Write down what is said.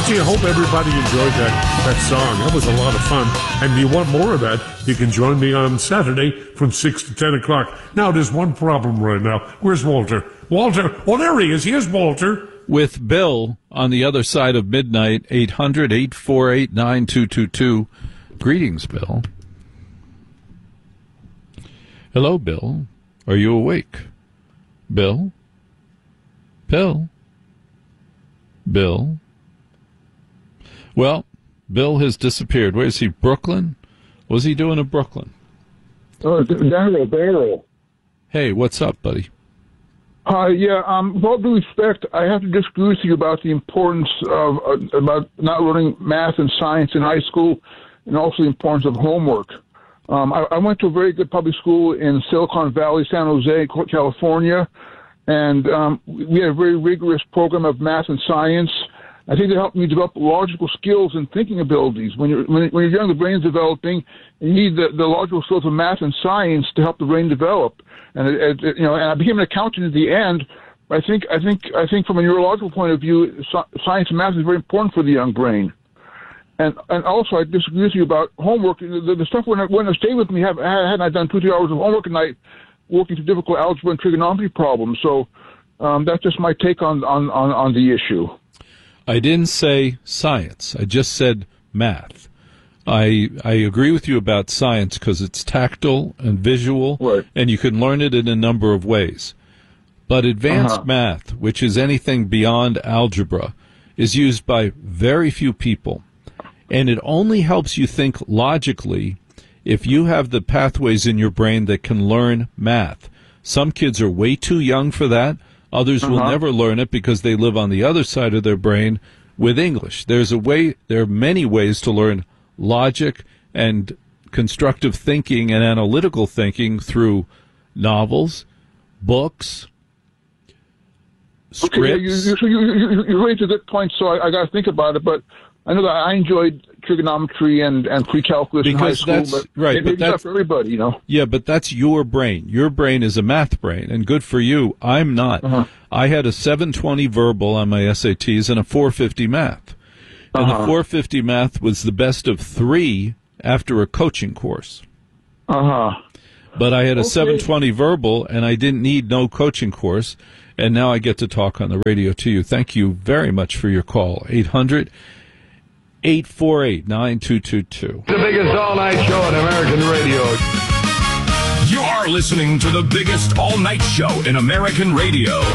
Gee, I hope everybody enjoyed that song. That was a lot of fun. And you want more of that, you can join me on Saturday from 6 to 10 o'clock. Now, there's one problem right now. Where's Walter? Walter? Oh, there he is. Here's Walter. With Bill on the other side of midnight, 800-848-9222. Greetings, Bill. Hello, Bill. Are you awake? Bill? Bill? Bill? Well, Bill has disappeared. Where is he? Brooklyn? What was he doing in Brooklyn? Oh, Daryl. Hey, what's up, buddy? With all due respect, I have to disagree with you about the importance of about not learning math and science in high school, and also the importance of homework. I went to a very good public school in Silicon Valley, San Jose, California, and we had a very rigorous program of math and science. I think it helped me develop logical skills and thinking abilities. When you're young, the brain's developing, and you need the logical skills of math and science to help the brain develop. And and I became an accountant at the end. I think from a neurological point of view, science and math is very important for the young brain. And also, I disagree with you about homework. The stuff when it stayed with me, hadn't I done 2-3 hours of homework a night, working through difficult algebra and trigonometry problems. So that's just my take on the issue. I didn't say science. I just said math. I agree with you about science because it's tactile and visual, right, and you can learn it in a number of ways. But advanced math, which is anything beyond algebra, is used by very few people. And it only helps you think logically if you have the pathways in your brain that can learn math. Some kids are way too young for that. Others will never learn it because they live on the other side of their brain with English. There are many ways to learn logic and constructive thinking and analytical thinking through novels, books, scripts. Okay, you raised a good point, so I got to think about it, but I know that I enjoyed trigonometry and pre-calculus in high school, but maybe not for everybody, you know. Yeah, but that's your brain. Your brain is a math brain, and good for you. I'm not. I had a 720 verbal on my SATs and a 450 math. And the 450 math was the best of 3 after a coaching course. But I had a 720 verbal, and I didn't need no coaching course, and now I get to talk on the radio to you. Thank you very much for your call. 800-848-9222. The biggest all-night show on American radio. You're listening to the biggest all-night show in American radio.